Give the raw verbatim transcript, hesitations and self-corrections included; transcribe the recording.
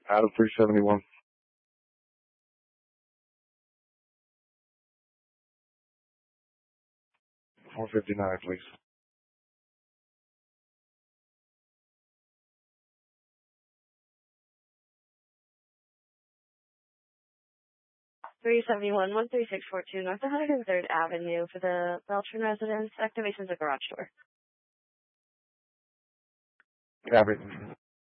Adam three seventy-one. four fifty-nine, please. three seventy-one, one three six four two North one hundred third Avenue for the Beltran residence. Activation is a garage door. Copy.